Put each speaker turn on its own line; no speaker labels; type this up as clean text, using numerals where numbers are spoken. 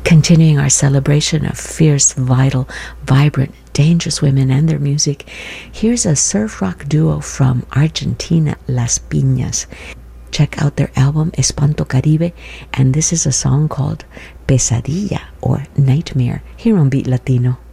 Continuing our celebration of fierce, vital, vibrant, dangerous women and their music, here's a surf rock duo from Argentina, Las Piñas. Check out their album Espanto Caribe, and this is a song called Pesadilla or Nightmare here on Beat Latino.